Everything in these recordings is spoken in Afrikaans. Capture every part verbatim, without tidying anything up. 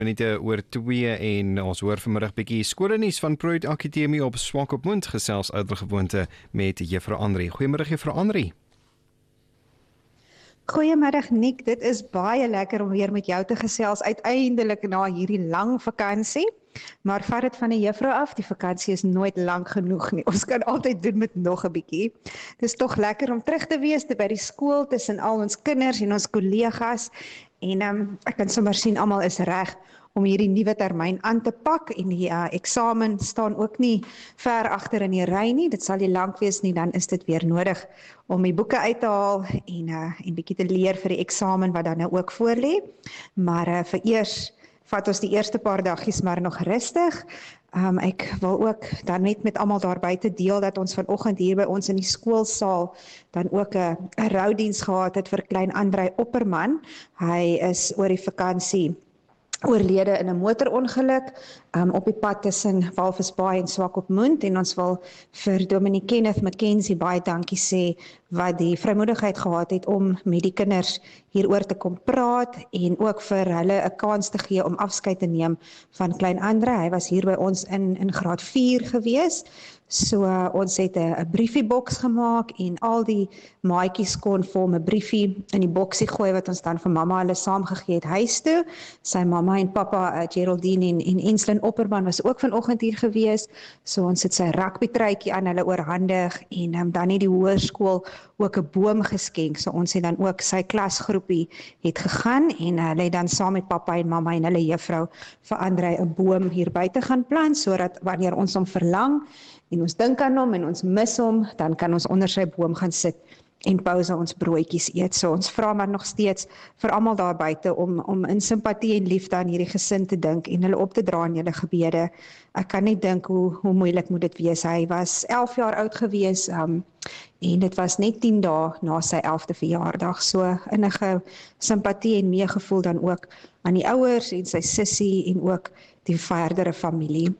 minute oor twee en ons hoor vanmiddag bietjie skoolnuus van Proid Akademie op Swakopmund gesels oudergewoonte met Juffrou Andri. Goeiemiddag Juffrou Andri. Goeiemiddag Nick, dit is baie lekker om weer met jou te gesels uiteindelik na hierdie lang vakansie. Maar vat dit van die juffrou af, die vakansie is nooit lank genoeg nie. Ons kan altyd doen met nog 'n bietjie. Dit is tog lekker om terug te wees te by die skool tussen al ons kinders en ons kollegas. En um, ek kan sommer sien almal is reg om hierdie nuwe termyn aan te pak en die uh, eksamen staan ook nie ver agter in die ry nie. Dit sal nie lank wees nie, dan is dit weer nodig om die boeke uit te haal en uh, en bietjie te leer vir die eksamen wat dan nou ook voorlê. Maar uh, vir eers vat ons die eerste paar daggies maar nog rustig. Um, ek wil ook dan net met almal daar buite deel dat ons vanoggend hier by ons in die skoolsaal dan ook 'n 'n roudiens gehad het vir klein Andrei Opperman. Hy is oor die vakansie oorlede in 'n motorongeluk um, op die pad tussen Walvisbaai en Swakopmund, en ons wil vir Dominee Kenneth McKenzie baie dankie sê wat die vrymoedigheid gehad het om met die kinders hieroor te kom praat en ook vir hulle 'n kans te gee om afskeid te neem van klein Andre. Hy was hier by ons in in graad vier gewees. So uh, ons het 'n 'n briefieboks gemaak en al die maatjies kon vir hom 'n briefie in die boksie gooi wat ons dan vir mamma hulle saamgegee het huis toe. Sy mamma en pappa uh, Geraldine en, en Enslin Opperman was ook vanoggend hier gewees. So ons het sy rugbytruitjie aan hulle oorhandig en um, dan het die hoërskool ook 'n boom geskenk. So ons het dan ook sy klasgroepie het gegaan en uh, hulle het dan saam met pappa en mamma en hulle juffrou vir Andre 'n boom hier buite gaan plant sodat wanneer ons hom verlang en ons dink aan hom en ons mis hom, dan kan ons onder sy boom gaan sit en pauze ons broodjies eet. So ons vra maar nog steeds vir almal daar buite om om in simpatie en liefde aan hierdie gesin te dink en hulle op te dra in hulle gebede. Ek kan net dink hoe hoe moeilik moet dit wees. Hy was elf jaar oud gewees um, en dit was net tien dae na sy elfde verjaardag. So innige simpatie en meegevoel dan ook aan die ouers en sy sussie en ook die verdere familie.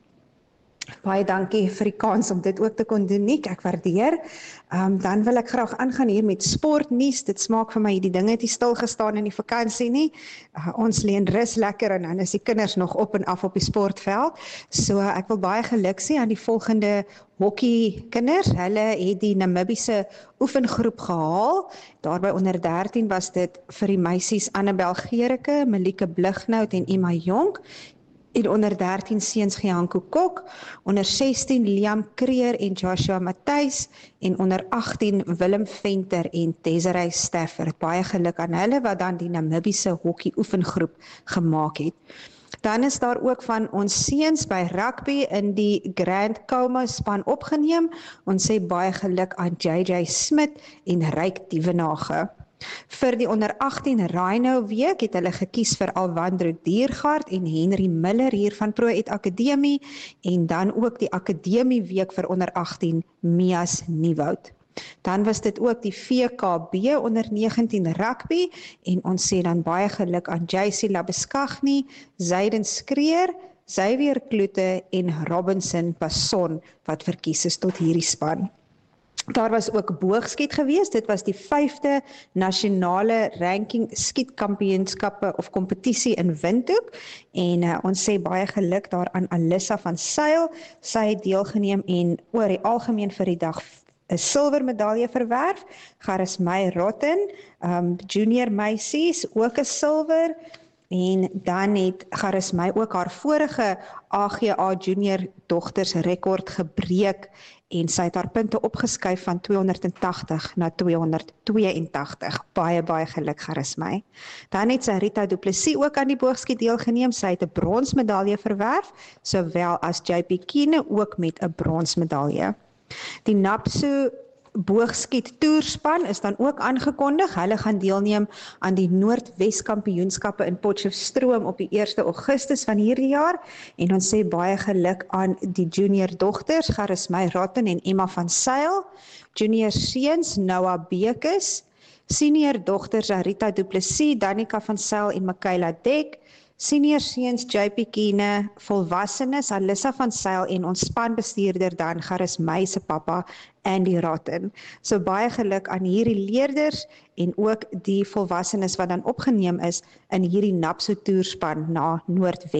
Baie dankie vir die kans om dit ook te kon doen, Nick. Ek waardeer. Um, dan wil ek graag aangaan hier met sportnuus. Dit smaak vir my, die dinge het nie stil gestaan in die vakansie nie. Uh, ons leen rus lekker en dan is die kinders nog op en af op die sportveld. So uh, ek wil baie geluk sê aan die volgende hockey kinders. Hulle het die Namibiese oefengroep gehaal. Daarby onder dertien was dit vir die meisies Annabel Gericke, Malike Blighnout en Emma Jonk. En onder dertien seuns Gianco Kok, onder sestien Liam Creer en Joshua Matthys en onder agtien Willem Venter en Desiree Stafford. Baie geluk aan hulle wat dan die Namibiese hockey oefengroep gemaak het. Dan is daar ook van ons seuns by rugby in die Grand Como span opgeneem. Ons sê baie geluk aan J J Smit en Ryk Dievenage. Vir die onder agtien Rhino week het hulle gekies vir Alwandro Diergaard en Henry Miller hier van Proed Akademie en dan ook die Akademie week vir onder agtien Mias Nieuwoud. Dan was dit ook die V K B onder negentien rugby en ons sê dan baie geluk aan J C Labeskagni, Zayden Skreer, Xavier Kloete en Robinson Passon wat verkies is tot hierdie span. Daar was ook boogskiet gewees. Dit was die vyfde nasionale ranking skietkampioenskappe of kompetisie in Windhoek en uh, ons sê baie geluk daar aan Alissa van Sail. Sy het deelgeneem en oor die algemeen vir die dag 'n silwer medalje verwerf. Garismay Rotten, um, junior meisies ook 'n silwer. En dan het Garismay ook haar vorige A G A junior dogters rekord gebreek en sy het haar punte opgeskuif van tweehonderdtagtig na tweehonderdtweeëntagtig. Baie, baie geluk Garismay. Dan het sy Rita Du Plessis ook aan die boogskiet deelgeneem. Sy het 'n bronsmedalje verwerf, sowel as J P Kine ook met 'n bronsmedalje. Die NAPSO boogskiet toerspan is dan ook aangekondig. Hulle gaan deelneem aan die Noordwes kampioenskappe in Potchefstroom op die eerste Augustus van hierdie jaar en ons sê baie geluk aan die junior dogters Garismay Rotten en Emma van Sail, junior seuns Noah Bekes, senior dogters Arita Du Plessis, Danica van Sail en Michaela Dek, senior seuns J P Kine, volwassenes Alissa van Sail en ons spanbestuurder dan Garismay se pappa Andy Rotten. So baie geluk aan hierdie leerders en ook die volwassenes wat dan opgeneem is in hierdie NAPSO toerspan na Noordwes.